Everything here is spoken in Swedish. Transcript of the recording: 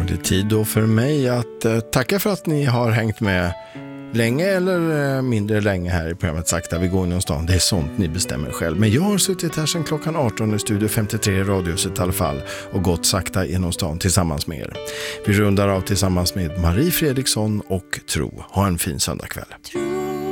det är tid då för mig att tacka för att ni har hängt med länge eller mindre länge här i programmet Sakta vi går inom stan. Det är sånt ni bestämmer själv. Men jag har suttit här sedan klockan 18 i Studio 53 i Radiohuset i alla fall och gått sakta inom stan tillsammans med er. Vi rundar av tillsammans med Marie Fredriksson och Tro. Ha en fin söndagkväll.